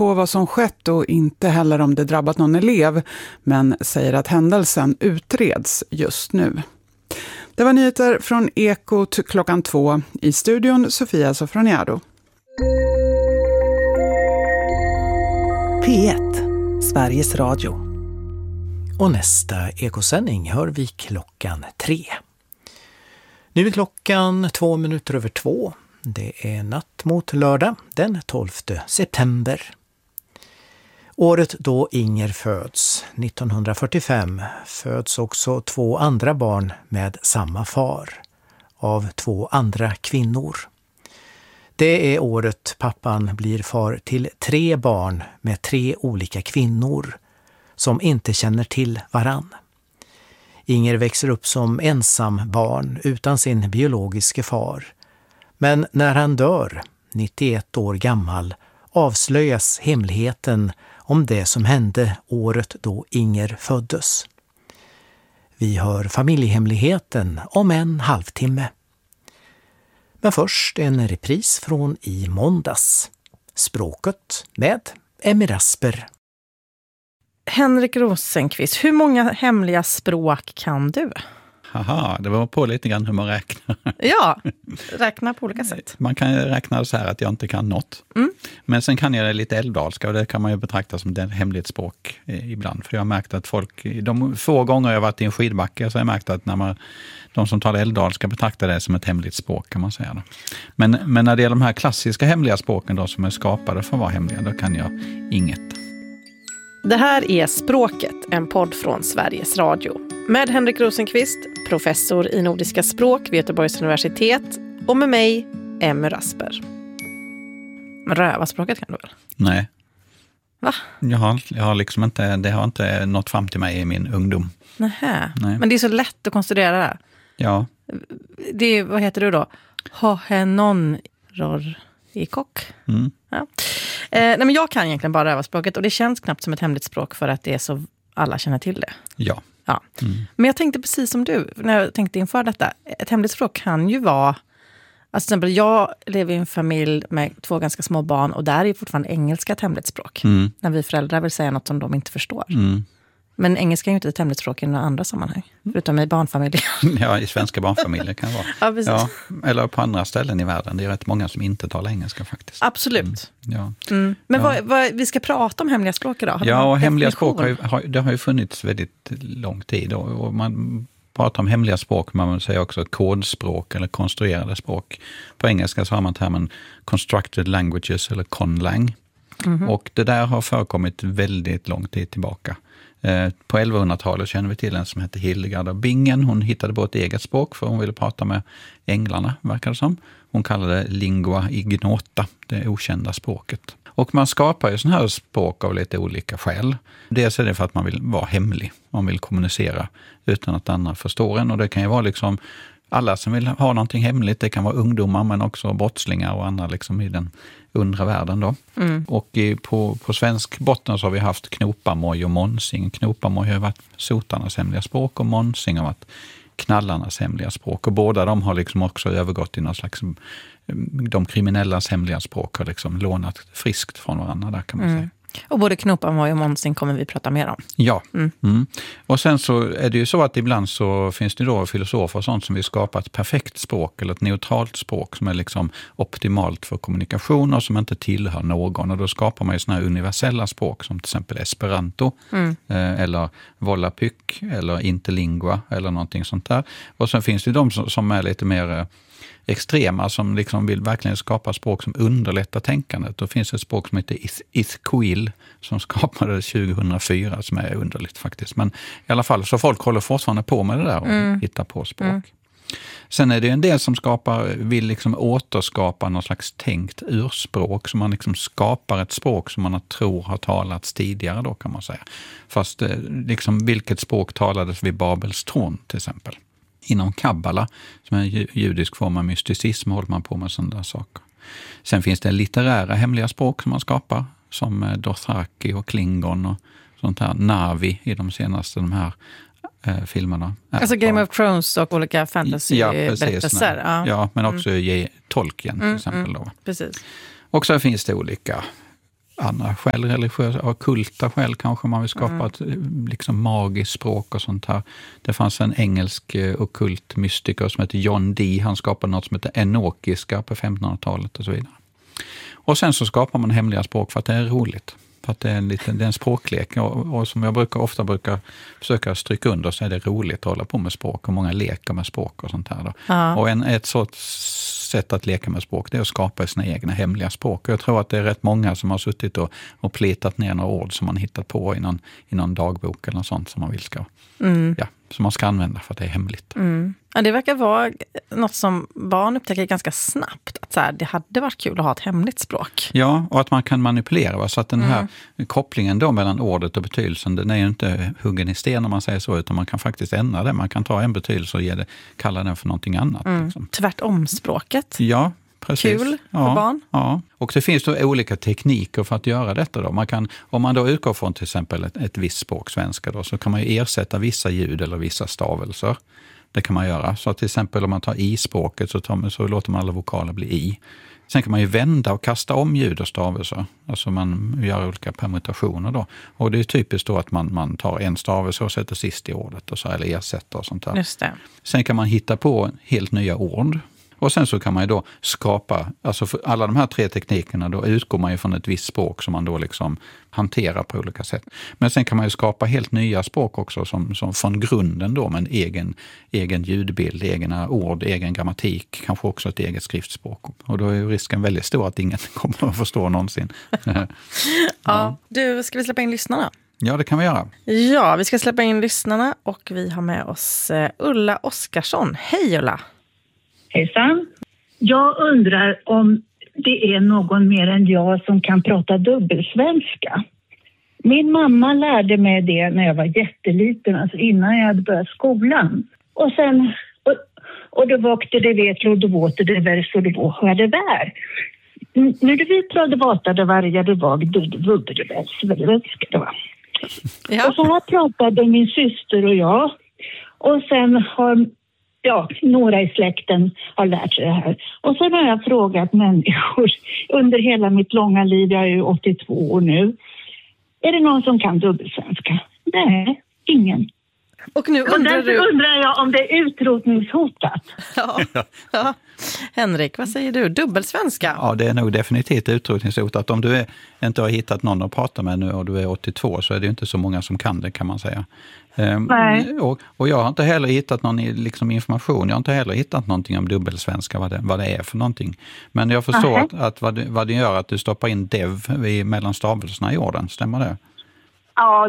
på vad som skett och inte heller om det drabbat någon elev, men säger att händelsen utreds just nu. Det var nyheter från Ekot 2:00. I studion Sofia Sofroniado. P1, Sveriges Radio. Och nästa Ekosändning hör vi 3:00. Nu är klockan 2:02. Det är natt mot lördag den 12 september. Året då Inger föds, 1945, föds också 2 andra barn med samma far, av 2 andra kvinnor. Det är året pappan blir far till 3 barn med 3 olika kvinnor som inte känner till varann. Inger växer upp som ensam barn utan sin biologiske far. Men när han dör, 91 år gammal, avslöjas hemligheten om det som hände året då Inger föddes. Vi hör familjehemligheten om en halvtimme. Men först en repris från i måndags. Språket med Emmy Rasper. Henrik Rosenqvist, hur många hemliga språk kan du? Haha, det var på lite grann hur man räknar. Ja, räkna på olika sätt. Man kan räkna så här att jag inte kan något. Men sen kan jag lite älvdalska och det kan man ju betrakta som ett hemligt språk ibland. För jag har märkt att folk, de få gånger jag har varit i en skidbacke så har jag märkt att de som talar älvdalska betraktar det som ett hemligt språk kan man säga. Då. Men när det gäller de här klassiska hemliga språken då, som är skapade för att vara hemliga, då kan jag inget. Det här är Språket, en podd från Sveriges Radio. Med Henrik Rosenqvist, professor i nordiska språk vid Göteborgs universitet, och med mig, Emmy Rasper. Men rövarspråket kan du väl? Nej. Va? Jag har liksom inte, det har inte nått fram till mig i min ungdom. Nähä. Nej. Men det är så lätt att konstruera det. Ja. Det är, vad heter du då? Hohenon ror i kock. Ja. Nej, men jag kan egentligen bara rövarspråket och det känns knappt som ett hemligt språk för att det är så alla känner till det. Ja. Men jag tänkte precis som du när jag tänkte inför detta. Ett hemligt språk kan ju vara, alltså till exempel jag lever i en familj med 2 ganska små barn och där är fortfarande engelska ett hemligt språk. När vi föräldrar vill säga något som de inte förstår. Men engelska är ju inte ett hemligt språk i några andra sammanhang. Förutom i barnfamiljer. Ja, i svenska barnfamiljer kan det vara. Ja, precis. Ja, eller på andra ställen i världen. Det är rätt många som inte talar engelska faktiskt. Absolut. Ja. Men vi ska prata om hemliga språk idag. Ja, och hemliga språk har ju funnits väldigt lång tid. Och man pratar om hemliga språk, man säger också kodspråk eller konstruerade språk. På engelska så har man termen constructed languages eller conlang. Och det där har förekommit väldigt lång tid tillbaka. På 1100-talet känner vi till en som heter Hildegard av Bingen. Hon hittade på ett eget språk för hon ville prata med änglarna, verkar det som. Hon kallade det lingua ignota, det okända språket. Och man skapar ju sådana här språk av lite olika skäl. Dels är det för att man vill vara hemlig. Man vill kommunicera utan att andra förstår en. Och det kan ju vara liksom alla som vill ha någonting hemligt. Det kan vara ungdomar men också brottslingar och andra liksom i den undre världen då. Och på svensk botten så har vi haft knopamoj och monsing. Knopamoj har varit sotarnas hemliga språk och monsing har varit knallarnas hemliga språk. Och båda de har liksom också övergått i någon slags, de kriminellas hemliga språk har liksom lånat friskt från varandra där kan man säga. Och både knopamoj och monsing kommer vi prata mer om. Ja. Och sen så är det ju så att ibland så finns det då filosofer och sånt som vill skapa ett perfekt språk eller ett neutralt språk som är liksom optimalt för kommunikation och som inte tillhör någon. Och då skapar man ju såna här universella språk som till exempel esperanto eller volapyk eller interlingua eller någonting sånt där. Och sen finns det de som är lite mer extrema som liksom vill verkligen skapa språk som underlättar tänkandet. Då finns ett språk som heter Ithquil som skapades 2004 som är underligt faktiskt. Men i alla fall så folk håller fortfarande på med det där och hittar på språk. Sen är det en del som vill liksom återskapa någon slags tänkt urspråk som man liksom skapar ett språk som man tror har talats tidigare då kan man säga. Fast liksom vilket språk talades vid Babels torn till exempel. Inom kabbala, som är en judisk form av mysticism, håller man på med sådana där saker. Sen finns det litterära hemliga språk som man skapar, som Dothraki och Klingon och sånt här. Navi i de senaste de här filmerna. Alltså Game of Thrones och olika fantasy-berättelser. Ja, men också Tolkien till exempel. Då. Precis. Och så finns det olika andra skäl, religiösa, ockulta skäl kanske man vill skapa ett liksom magiskt språk och sånt här. Det fanns en engelsk ockult mystiker som heter John Dee. Han skapade något som heter enokiska på 1500-talet och så vidare. Och sen så skapar man hemliga språk för att det är roligt. För att det är en språklek och som jag ofta brukar försöka stryka under så är det roligt att hålla på med språk och många leker med språk och sånt här. Då. Ja. Och ett sorts sätt att leka med språk det är att skapa sina egna hemliga språk. Och jag tror att det är rätt många som har suttit och plitat ner några ord som man hittat på i någon dagbok eller något sånt som man vill som man ska använda för att det är hemligt. Ja, det verkar vara något som barn upptäcker ganska snabbt. Att så här, det hade varit kul att ha ett hemligt språk. Ja, och att man kan manipulera. Så att den här kopplingen då mellan ordet och betydelsen, den är ju inte huggen i sten om man säger så, utan man kan faktiskt ändra det. Man kan ta en betydelse och kalla den för någonting annat. Liksom. Tvärtom språket. Ja, precis. Kul för barn. Ja, och det finns då olika tekniker för att göra detta. Då. Om man då utgår från till exempel ett visst språk, svenska, då, så kan man ju ersätta vissa ljud eller vissa stavelser. Det kan man göra. Så till exempel om man tar i-språket så låter man alla vokaler bli i. Sen kan man ju vända och kasta om ljud och stavelser. Alltså man gör olika permutationer då. Och det är typiskt då att man tar en stavelse och sätter sist i ordet och så, eller ersätter och sånt där. Just det. Sen kan man hitta på helt nya ord. Och sen så kan man ju då skapa, alltså för alla de här 3 teknikerna, då utgår man ju från ett visst språk som man då liksom hanterar på olika sätt. Men sen kan man ju skapa helt nya språk också som från grunden då med en egen ljudbild, egna ord, egen grammatik, kanske också ett eget skriftspråk. Och då är ju risken väldigt stor att ingen kommer att förstå någonsin. Ja. Du, ska vi släppa in lyssnarna? Ja, det kan vi göra. Ja, vi ska släppa in lyssnarna och vi har med oss Ulla Oskarsson. Hej Ulla! Hejsan. Jag undrar om det är någon mer än jag som kan prata dubbelsvenska. Min mamma lärde mig det när jag var jätteliten, alltså innan jag hade börjat skolan. Och sen, och det vakte det vet, och det våte det verso det våhade vär. Nu det vi pratade varje det var dubbel det väl det var. Ja. Och så här pratade min syster och jag. Och sen har några i släkten har lärt sig det här. Och sen har jag frågat människor under hela mitt långa liv, jag är ju 82 år nu. Är det någon som kan dubbelsvenska? Nej, ingen. Och nu undrar jag om det är utrotningshotat. Ja. Henrik, vad säger du? Dubbelsvenska? Ja, det är nog definitivt utrotningshotat. Om du inte har hittat någon att prata med nu och du är 82 så är det ju inte så många som kan det, kan man säga. Och jag har inte heller hittat någon information. Jag har inte heller hittat någonting om dubbelsvenska, vad det är för någonting. Men jag förstår att vad det gör att du stoppar in dev mellan stavelserna i orden. Stämmer det? Ja,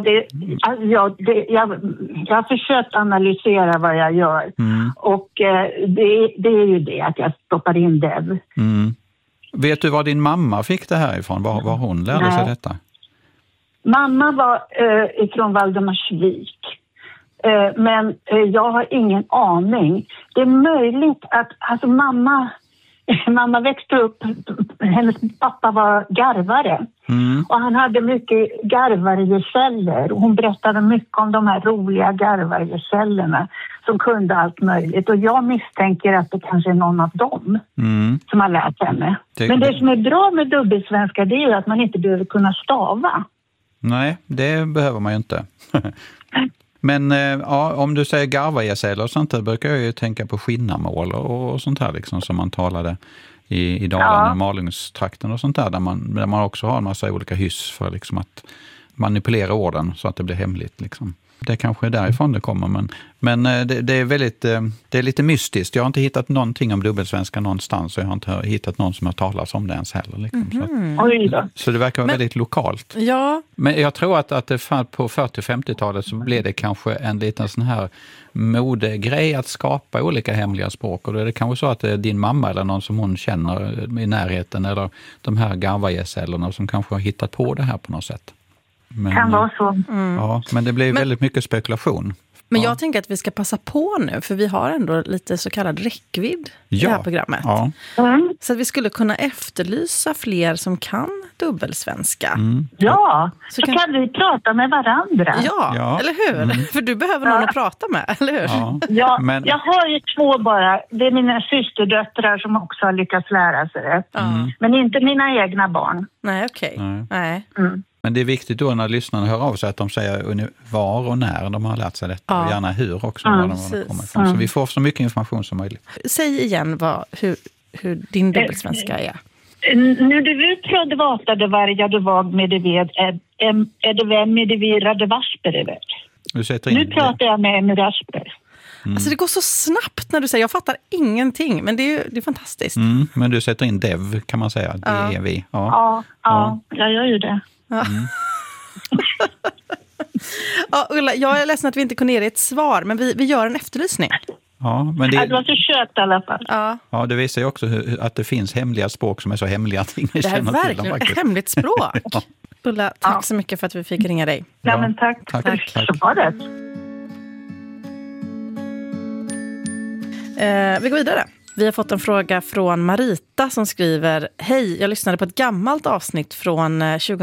jag har försökt analysera vad jag gör. Och det är ju det att jag stoppar in dev. Vet du var din mamma fick det här ifrån? Var hon lärde sig detta? Mamma var ifrån Valdemarsvik. Men jag har ingen aning. Det är möjligt att alltså mamma växte upp, hennes pappa var garvare. Och han hade mycket garvargesäller. Hon berättade mycket om de här roliga garvargecellerna som kunde allt möjligt. Och jag misstänker att det kanske är någon av dem som har lärt henne. Men det som är bra med dubbelsvenska, det är ju att man inte behöver kunna stava. Nej, det behöver man ju inte. Men om du säger garvargeceller och sånt där brukar jag ju tänka på skinnamål och sånt här liksom, som man talade i Dalarna, Malungstrakten och sånt där man också har en massa olika hyss för liksom att manipulera orden så att det blir hemligt liksom. Det kanske är därifrån det kommer, men det är väldigt, det är lite mystiskt. Jag har inte hittat någonting om dubbelsvenska någonstans och jag har inte hittat någon som har talat om det ens heller. Liksom. Så det verkar vara väldigt lokalt. Ja. Men jag tror att det på 40-50-talet så blev det kanske en liten sån här modegrej att skapa olika hemliga språk. Och då är det kanske så att det är din mamma eller någon som hon känner i närheten eller de här garvargecellerna som kanske har hittat på det här på något sätt. Kan vara så. Ja, men det blir väldigt mycket spekulation. Men jag tänker att vi ska passa på nu, för vi har ändå lite så kallad räckvidd i det här programmet. Ja. Så att vi skulle kunna efterlysa fler som kan dubbelsvenska. Ja, så kan vi prata med varandra. Ja, eller hur? För du behöver någon att prata med, eller hur? Ja, jag har ju 2 bara. Det är mina systerdöttrar som också har lyckats lära sig det. Men inte mina egna barn. Nej, okej. Nej. Men det är viktigt då när lyssnarna hör av sig att de säger var och när de har lärt sig detta. Och gärna hur också, var de kommer ifrån. Så vi får så mycket information som möjligt. Säg igen hur din dubbelsvenska är. Nu du pratade varje dag med det ved är det vem med det virade varsper. Nu pratar jag med en rasper. Alltså det går så snabbt när du säger, jag fattar ingenting, men det är fantastiskt. Men du sätter in dev kan man säga, det är vi. Ja, jag gör ju det. Ulla, jag är ledsen att vi inte kunde ge dig ett svar, men vi gör en efterlysning. Ja, men det var försökt i alla fall. Ja, det visar ju också att det finns hemliga språk som är så hemliga att ingen känner till dem. Det är verkligen ett hemligt språk. Ulla, tack så mycket för att vi fick ringa dig. Ja, men tack. Vi går vidare. Vi har fått en fråga från Marita som skriver: Hej, jag lyssnade på ett gammalt avsnitt från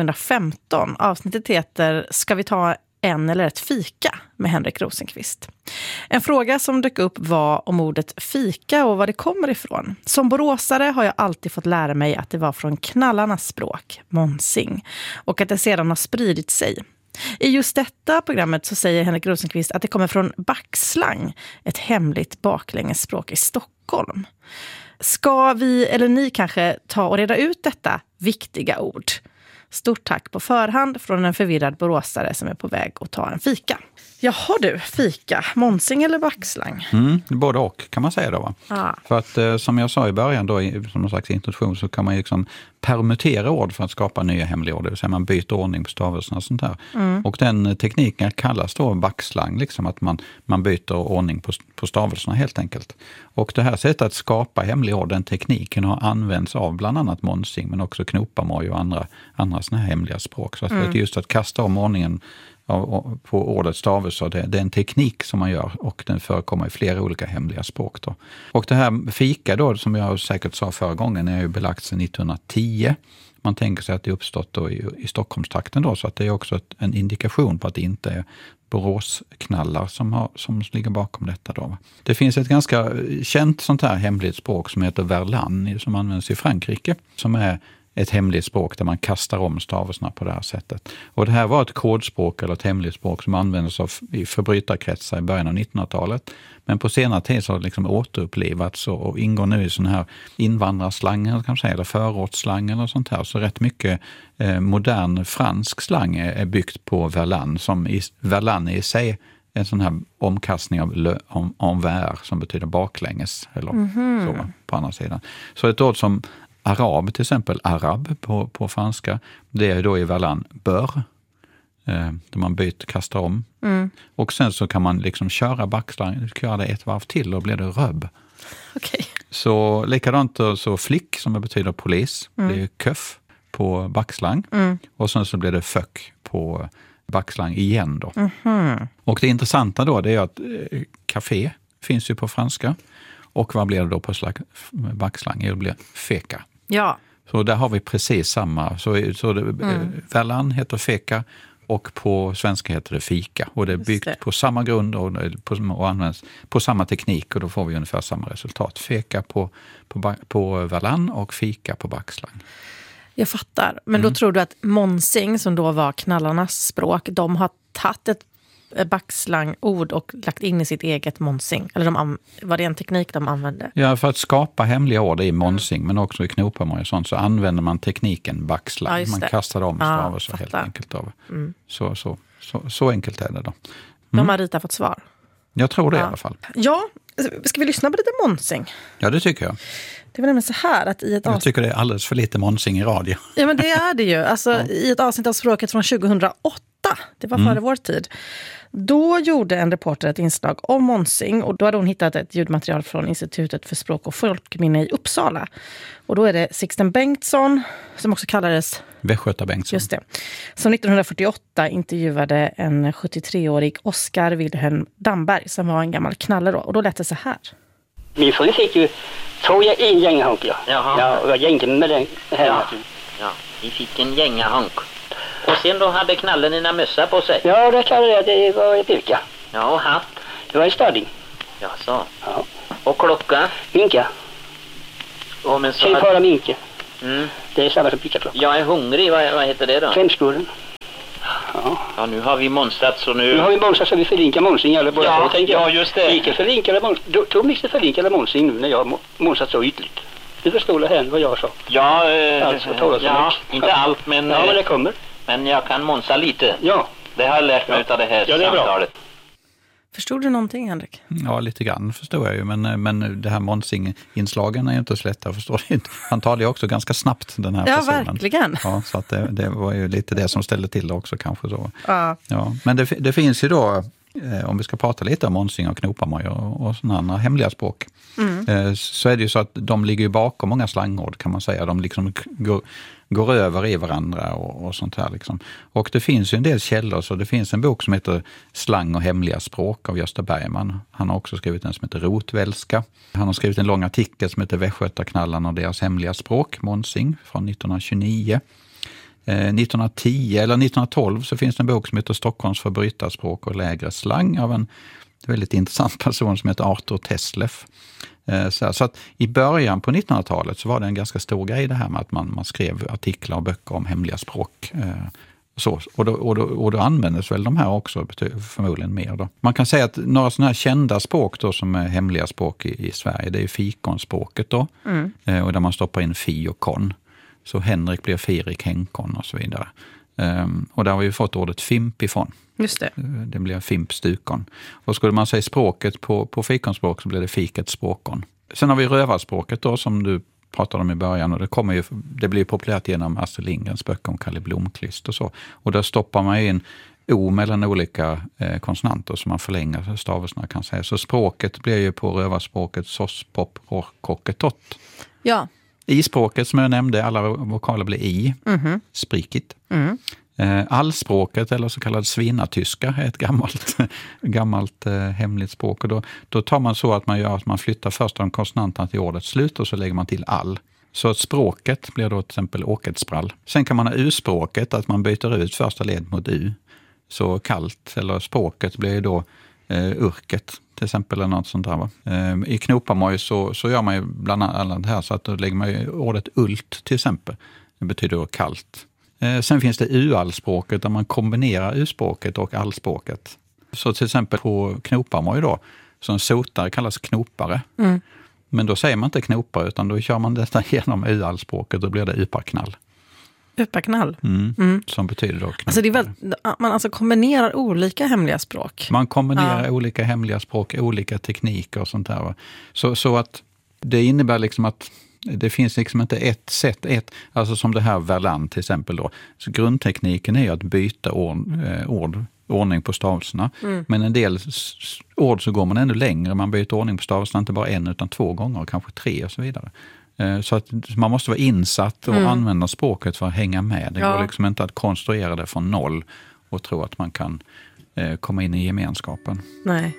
2015. Avsnittet heter Ska vi ta en eller ett fika med Henrik Rosenqvist. En fråga som dök upp var om ordet fika och var det kommer ifrån. Som boråsare har jag alltid fått lära mig att det var från knallarnas språk, monsing, och att det sedan har spridit sig. I just detta programmet så säger Henrik Rosenqvist att det kommer från backslang, ett hemligt baklängesspråk i Stockholm. Ska vi eller ni kanske ta och reda ut detta viktiga ord? Stort tack på förhand från en förvirrad boråsare som är på väg att ta en fika. Jaha du, fika, monsing eller backslang? Både och kan man säga då, va? För att som jag sa i början då, som någon slags introduktion, så kan man ju liksom permutera ord för att skapa nya hemliga ord. Det vill säga man byter ordning på stavelserna och sånt där. Och den tekniken kallas då backslang, liksom att man byter ordning på stavelserna helt enkelt. Och det här sättet att skapa hemliga ord, den tekniken har använts av bland annat monsing, men också knopamoj och andra såna här hemliga språk. Så att just att kasta om ordningen på ordets stavelser, det är en teknik som man gör och den förekommer i flera olika hemliga språk då. Och det här fika då, som jag säkert sa förra gången, är ju belagt sedan 1910. Man tänker sig att det uppstått då i Stockholmstrakten då, så att det är också en indikation på att det inte är Boråsknallar som ligger bakom detta då. Det finns ett ganska känt sånt här hemligt språk som heter verlan, som används i Frankrike, som är ett hemligt språk där man kastar om stavelserna på det här sättet. Och det här var ett kodspråk eller ett hemligt språk som användes i förbrytarkretsar i början av 1900-talet. Men på senare tid så har det liksom återupplivats och ingår nu i sån här invandrarslang kan man säga, eller förortsslang eller sånt här. Så rätt mycket modern fransk slang är byggt på verlan, verlan är i sig en sån här omkastning av envers som betyder baklänges eller så på andra sidan. Så ett ord som arab, till exempel arab på franska, det är då i verlan bör, där man kastar om. Och sen så kan man liksom köra backslang, köra det ett varv till och blir det röbb. Okay. Så likadant så flick som betyder polis, det är köff på backslang. Och sen så blir det föck på backslang igen då. Och det intressanta då, det är att café finns ju på franska. Och vad blir det då på backslang? Det blir feka. Ja. Så där har vi precis samma. Så verlan heter feka och på svenska heter det fika. Och det är byggt på samma grund och används på samma teknik. Och då får vi ungefär samma resultat. Feka på verlan och fika på backslang. Jag fattar. Men då tror du att monsing, som då var knallarnas språk, de har tagit ett backslangord och lagt in i sitt eget monsing? Eller var det en teknik de använde? Ja, för att skapa hemliga ord i monsing, men också i knopamoj och sånt, så använder man tekniken backslang. Ja, man kastar om stavelser helt enkelt av. Så enkelt är det då. De har Rita fått svar. Jag tror det i alla fall. Ja, ska vi lyssna på lite monsing? Ja, det tycker jag. Det var nämligen så här att i ett Jag tycker det är alldeles för lite monsing i radio. Ja, men det är det ju. Alltså, i ett avsnitt av Språket från 2008, det var före vår tid, då gjorde en reporter ett inslag om monsing, och då hade hon hittat ett ljudmaterial från Institutet för språk och folkminne i Uppsala. Och då är det Sixten Bengtsson, som också kallades Västgöta Bengtsson. Just det. Som 1948 intervjuade en 73-årig Oskar Wilhelm Damberg, som var en gammal knalle då. Och då lät det så här. Min fru fick ju, tror jag, en gänghank. Ja, och jag gängde med den här. Ja, vi fick en gängahank. Och sen då hade knallen dina mössa på sig? Ja, det kallade jag. Det var ett virka. Ja, och hatt? Det var en stadding. Jaså? Ja. Och klocka? Minka. Och men så Kejfara minke. Mm. Det är samma som pickaklocka. Jag är hungrig. Vad heter det då? Klämskurren. Ja. Ja, nu har vi monstrat så nu... Nu har vi monstrat så vi förlinkar Månsing eller båda två, tänker jag. Ja, just det. Icke förlinkade Månsing. Tror ni förlinkade Månsing nu när jag monstrat så ytligt? Du förstår det här vad jag sa. Ja, alltså, inte allt men... Ja, men det kommer. Men jag kan monsa lite. Ja. Det har jag lärt mig av det här samtalet. Förstod du någonting, Henrik? Ja, lite grann förstår jag ju, men det här Månsing-inslagen är ju inte så lätt att förstå. Han talar ju också ganska snabbt, den här personen. Ja, verkligen. Ja, så att det var ju lite det som ställde till det också kanske. Så. Ja. Ja, men det finns ju då, om vi ska prata lite om Månsing och Knopamoj och sådana andra hemliga språk, så är det ju så att de ligger ju bakom många slangord, kan man säga. De liksom går över i varandra och sånt här liksom. Och det finns ju en del källor, så det finns en bok som heter Slang och hemliga språk av Gösta Bergman. Han har också skrivit en som heter Rotvälska. Han har skrivit en lång artikel som heter Västgötaknallarna och deras hemliga språk, Månsing, från 1929. 1910 eller 1912 så finns det en bok som heter Stockholms förbrytarspråk och lägre slang av en väldigt intressant person som heter Arthur Tesleff. Så att i början på 1900-talet så var det en ganska stor grej det här med att man skrev artiklar och böcker om hemliga språk. Och då användes väl de här också förmodligen mer då. Man kan säga att några sådana här kända språk då som är hemliga språk i Sverige, det är fikonspråket då. Och där man stoppar in fi och kon. Så Henrik blir Firik, Henkon och så vidare. Och där har vi fått ordet fimp ifrån. Just det. Det blir fimp, stukon. Och skulle man säga språket på fikonspråk så blir det fiket, språkon. Sen har vi rövarspråket då som du pratade om i början. Och det blir populärt genom Astrid Lindgrens böcker om Kalle Blomqvist och så. Och där stoppar man in o mellan olika konsonanter som man förlänger stavelserna kan säga. Så språket blir ju på rövarspråket sos, pop, rocketott. Ja. I språket som jag nämnde, alla vokaler blir i, sprikigt. Allspråket eller så kallad svinnatyska är ett gammalt hemligt språk. Och då tar man så att man flyttar först de konsonanterna till ordets slut och så lägger man till all. Så att språket blir då till exempel åketsprall. Sen kan man ha u-språket, att man byter ut första led mot u. Så kallt, eller språket blir ju då urket till exempel eller något sånt där. Va? I Knopamoj så gör man ju bland annat här så att då lägger man ju ordet ult till exempel. Det betyder då kallt. Sen finns det u-allspråket där man kombinerar u-språket och allspråket. Så till exempel på Knopamoj då, som sotare kallas knopare. Men då säger man inte knopare utan då kör man detta genom u-allspråket och då blir det uparknall. Uparknall? Som betyder då knopare. Alltså det är man alltså kombinerar olika hemliga språk? Man kombinerar olika hemliga språk, olika tekniker och sånt där. Va? Så att det innebär liksom att det finns liksom inte ett sätt, alltså som det här Verland till exempel då. Så grundtekniken är ju att byta ordning på stavelserna. Men en del ord så går man ännu längre. Man byter ordning på stavelserna inte bara en utan 2 gånger, kanske 3 och så vidare. Så att man måste vara insatt och använda språket för att hänga med. Det går liksom inte att konstruera det från noll och tro att man kan komma in i gemenskapen. Nej.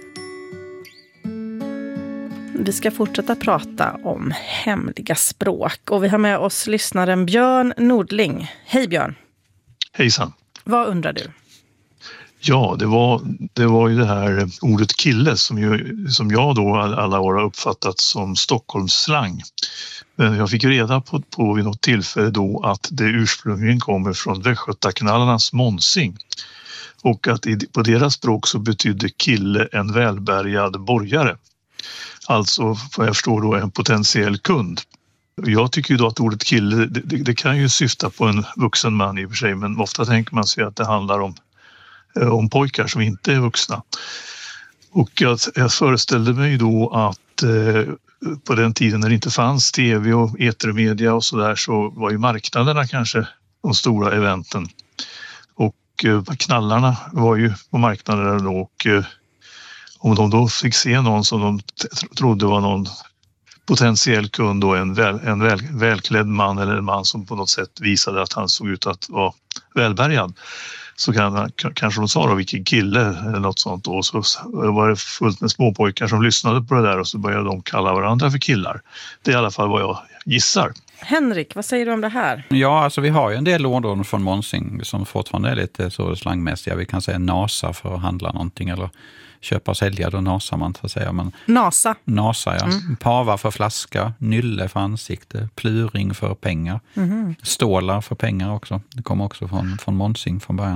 Vi ska fortsätta prata om hemliga språk. Och vi har med oss lyssnaren Björn Nordling. Hej Björn. Hejsan. Vad undrar du? Ja, det var ju det här ordet kille som jag då alla år har uppfattat som Stockholmsslang. Men jag fick reda på vid något tillfälle då att det ursprungligen kommer från Västgötaknallarnas Månsing. Och att på deras språk så betydde kille en välbärgad borgare. Alltså, vad jag förstår då, en potentiell kund. Jag tycker ju då att ordet kille, det kan ju syfta på en vuxen man i och för sig, men ofta tänker man sig att det handlar om pojkar som inte är vuxna. Och jag föreställde mig då att på den tiden när det inte fanns tv och etermedia och sådär så var ju marknaderna kanske de stora eventen. Och knallarna var ju på marknaderna då och om de då fick se någon som de trodde var någon potentiell kund då, en välklädd man eller en man som på något sätt visade att han såg ut att vara välbärgad, så kanske de sa då vilken kille eller något sånt, och så var det fullt med småpojkar som lyssnade på det där och så började de kalla varandra för killar. Det är i alla fall vad jag gissar. Henrik, vad säger du om det här? Ja, alltså vi har ju en del ordord från Monsing som fortfarande är lite så slangmässiga. Vi kan säga NASA för att handla någonting eller köpa och sälja, då nasar man så att säga. Men NASA. NASA, ja. Pava för flaska, nylle för ansikte, pluring för pengar. Stålar för pengar också. Det kommer också från Monsing från början.